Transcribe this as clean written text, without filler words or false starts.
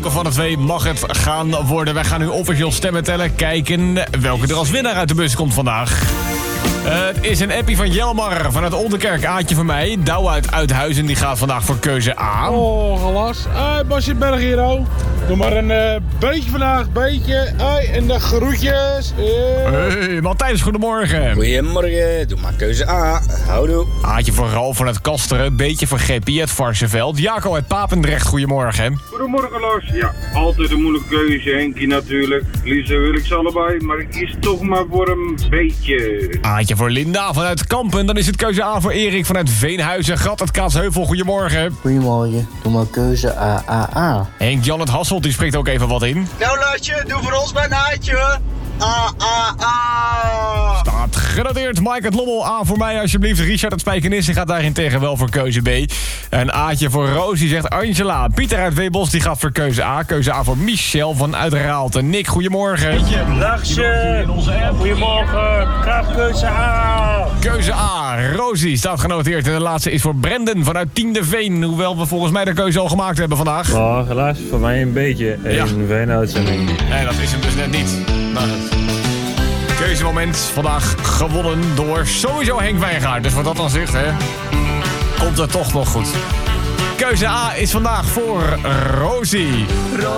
Welke van de twee mag het gaan worden? Wij gaan nu officieel stemmen tellen. Kijken welke er als winnaar uit de bus komt vandaag. Het is een appie van Jelmar vanuit Onderkerk. Aatje van mij. Douwe uit Uithuizen die gaat vandaag voor keuze A. Oh, gelas. Basje Berg hier, oh. Doe maar een beetje vandaag, beetje. En de groetjes. Hey, Matthijs, goedemorgen. Goedemorgen, doe maar keuze A. Houdoe. Aatje voor Ralf vanuit Kasteren. Beetje voor GP uit Varsenveld. Jaco uit Papendrecht, goedemorgen. Goedemorgen Lars. Ja, altijd een moeilijke keuze. Henkie natuurlijk. Liefst wil ik ze allebei, maar ik kies toch maar voor een beetje. Aatje voor Linda vanuit Kampen. Dan is het keuze A voor Erik vanuit Veenhuizen. Gat uit Kaatsheuvel, goedemorgen. Goedemorgen, doe maar keuze A. Henk Jan uit Hasselt, die spreekt ook even wat in. Nou Larsje, doe voor ons maar een Aatje. A. Staat genoteerd. Mike uit Lommel, A voor mij alsjeblieft. Richard uit Spijkenis, die gaat daarin tegen wel voor keuze B. En Aatje voor Roos, die zegt Angela. Pieter uit Weebos, die gaat voor keuze A. Keuze A voor Michel vanuit Raalte. Nick, goedemorgen. Larsje, goedemorgen. Graag keuze A. Keuze A. Rosie staat genoteerd. En de laatste is voor Brendan vanuit Tiendeveen. Hoewel we volgens mij de keuze al gemaakt hebben vandaag. Oh, helaas, voor mij een beetje. Een Veenhuizen. Nee, dat is hem dus net niet. Maar keuzemoment vandaag gewonnen door sowieso Henk Wijngaard. Dus wat dat dan zegt, hè, komt het toch nog goed. Keuze A is vandaag voor Rosie.